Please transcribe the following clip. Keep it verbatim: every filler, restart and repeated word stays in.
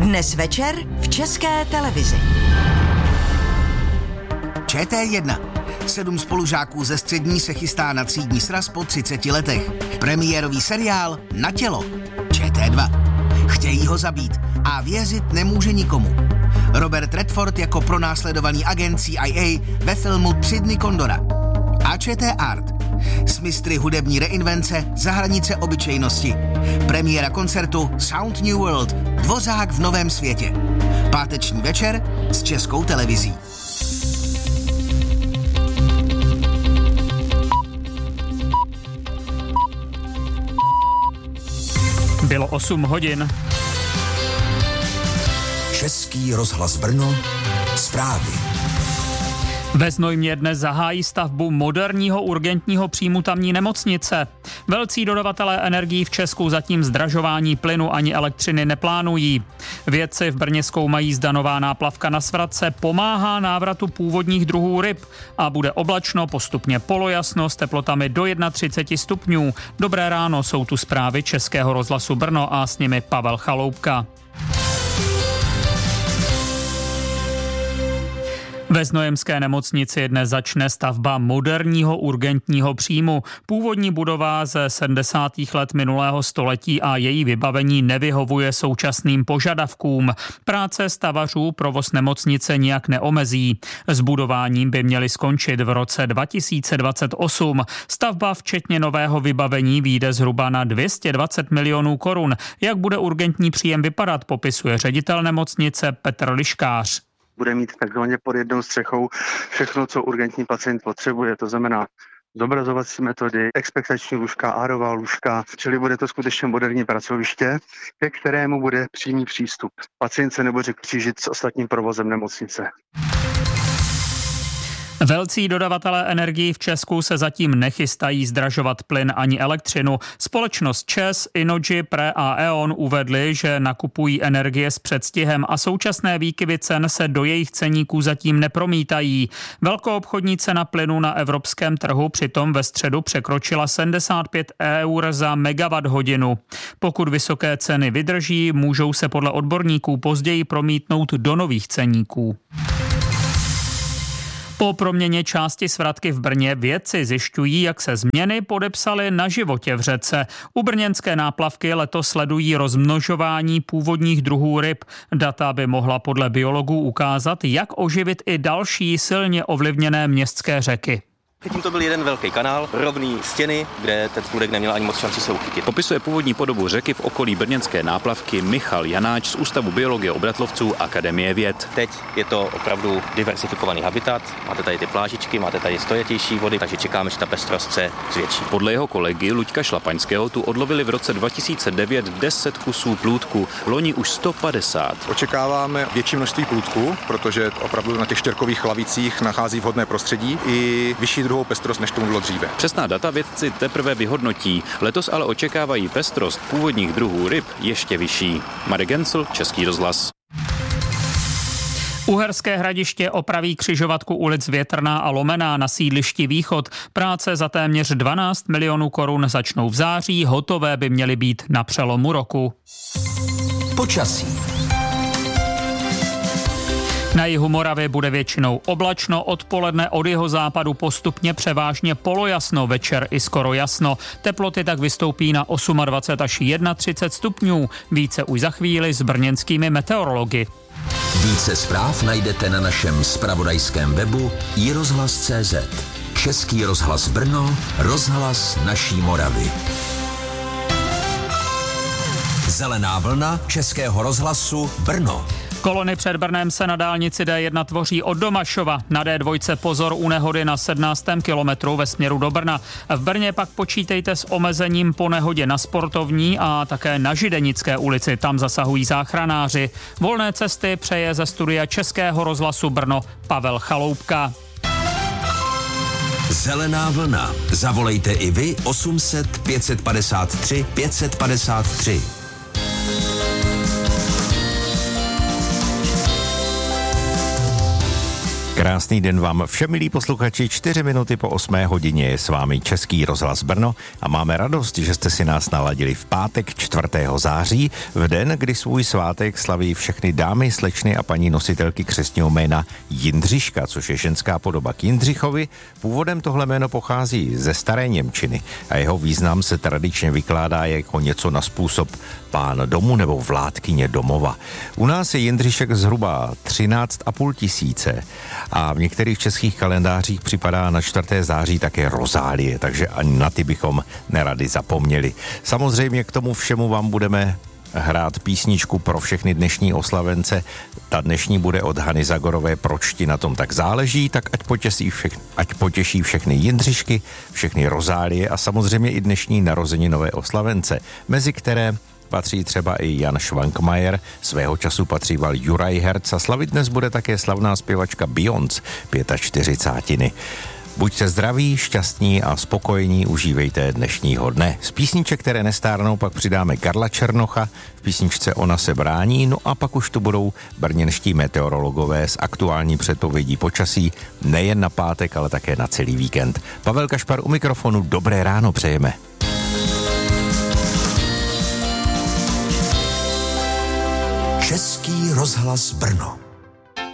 Dnes večer v České televizi. Č T jedna. Sedm spolužáků ze střední se chystá na třídní sraz po třiceti letech. Premiérový seriál Na tělo. Č T dva. Chtějí ho zabít a věřit nemůže nikomu. Robert Redford jako pronásledovaný agent C I A ve filmu Tři dny Kondora. A Č T Art. S mistry hudební reinvence za hranice obyčejnosti. Premiéra koncertu Sound New World. Dvořák v novém světě. Páteční večer s Českou televizí. Bylo osm hodin. Český rozhlas Brno. Zprávy. Ve Znojmě dnes zahájí stavbu moderního urgentního příjmu tamní nemocnice. Velcí dodavatelé energií v Česku zatím zdražování plynu ani elektřiny neplánují. Vědci v Brně zkoumají, zda nová náplavka na Svratce pomáhá návratu původních druhů ryb a bude oblačno, postupně polojasno s teplotami do třicet jedna stupňů. Dobré ráno, jsou tu zprávy Českého rozhlasu Brno a s nimi Pavel Chaloupka. Ve znojemské nemocnici dnes začne stavba moderního urgentního příjmu. Původní budova ze sedmdesátých let minulého století a její vybavení nevyhovuje současným požadavkům. Práce stavařů provoz nemocnice nijak neomezí. S budováním by měly skončit v roce dva tisíce dvacet osm. Stavba včetně nového vybavení vyjde zhruba na dvě stě dvacet milionů korun. Jak bude urgentní příjem vypadat, popisuje ředitel nemocnice Petr Liškář. Bude mít takzvaně pod jednou střechou všechno, co urgentní pacient potřebuje, to znamená zobrazovací metody, expektační lůžka, árová lůžka, čili bude to skutečně moderní pracoviště, ke kterému bude přímý přístup. Pacient se nebude křížit s ostatním provozem nemocnice. Velcí dodavatelé energií v Česku se zatím nechystají zdražovat plyn ani elektřinu. Společnost ČEZ, Innogy, Pre a E.ON uvedli, že nakupují energie s předstihem a současné výkyvy cen se do jejich ceníků zatím nepromítají. Velkoobchodní cena plynu na evropském trhu přitom ve středu překročila sedmdesát pět eur za megawatt hodinu. Pokud vysoké ceny vydrží, můžou se podle odborníků později promítnout do nových ceníků. Po proměně části Svratky v Brně vědci zjišťují, jak se změny podepsaly na životě v řece. U brněnské náplavky letos sledují rozmnožování původních druhů ryb. Data by mohla podle biologů ukázat, jak oživit i další silně ovlivněné městské řeky. Tím to byl jeden velký kanál, rovný stěny, kde ten průdek neměl ani moc šanci se uchytit. Popisuje původní podobu řeky v okolí brněnské náplavky Michal Janáč z Ústavu biologie obratlovců Akademie věd. Teď je to opravdu diversifikovaný habitat, máte tady ty plážičky, máte tady stojatější vody, takže čekáme, že ta pestrost se zvětší. Podle jeho kolegy Luďka Šlapaňského tu odlovili v roce dva tisíce devět deset kusů plůdku, loni už sto padesát. Očekáváme větší množství plůdku, protože opravdu na těch štěrkových lavicích nachází vhodné prostředí i vyšší druhou pestrost, než tomu bylo dříve. Přesná data vědci teprve vyhodnotí. Letos ale očekávají pestrost původních druhů ryb ještě vyšší. Marek Gencl, Český rozhlas. Uherské Hradiště opraví křižovatku ulic Větrná a Lomená na sídlišti Východ. Práce za téměř dvanáct milionů korun začnou v září, hotové by měly být na přelomu roku. Počasí. Na jihu Moravy bude většinou oblačno, odpoledne od jihozápadu postupně převážně polojasno, večer i skoro jasno. Teploty tak vystoupí na dvacet osm až třicet jedna stupňů. Více už za chvíli s brněnskými meteorology. Více zpráv najdete na našem zpravodajském webu i rozhlas tečka cé zet. Český rozhlas Brno, rozhlas naší Moravy. Zelená vlna Českého rozhlasu Brno. Kolony před Brnem se na dálnici D jedna tvoří od Domašova. Na D dva pozor u nehody na sedmnáctém kilometru ve směru do Brna. V Brně pak počítejte s omezením po nehodě na Sportovní a také na Židenické ulici. Tam zasahují záchranáři. Volné cesty přeje ze studia Českého rozhlasu Brno Pavel Chaloupka. Zelená vlna. Zavolejte i vy osm set pět padesát tři pět padesát tři. Krásný den vám všem, milí posluchači, čtyři minuty po osmé hodině je s vámi Český rozhlas Brno a máme radost, že jste si nás naladili v pátek čtvrtého září, v den, kdy svůj svátek slaví všechny dámy, slečny a paní nositelky křestního jména Jindřiška, což je ženská podoba k Jindřichovi. Původem tohle jméno pochází ze staré němčiny a jeho význam se tradičně vykládá jako něco na způsob pán domu nebo vládkyně domova. U nás je Jindřišek zhruba třináct a půl tisíce a v některých českých kalendářích připadá na čtvrté září také rozálie, takže ani na ty bychom nerady zapomněli. Samozřejmě k tomu všemu vám budeme hrát písničku pro všechny dnešní oslavence. Ta dnešní bude od Hany Zagorové, Proč ti na tom tak záleží, tak ať potěší, všechny, ať potěší všechny Jindřišky, všechny rozálie a samozřejmě i dnešní narozeninové oslavence, mezi které patří třeba i Jan Švankmajer, svého času patříval Juraj Herc a slavit dnes bude také slavná zpěvačka Beyoncé, čtyřicátiny. Buďte zdraví, šťastní a spokojení, užívejte dnešního dne. Z písniček, které nestárnou, pak přidáme Karla Černocha, v písničce Ona se brání, no a pak už tu budou brněnští meteorologové s aktuální předpovědí počasí nejen na pátek, ale také na celý víkend. Pavel Kašpar u mikrofonu, dobré ráno přejeme. Český rozhlas Brno.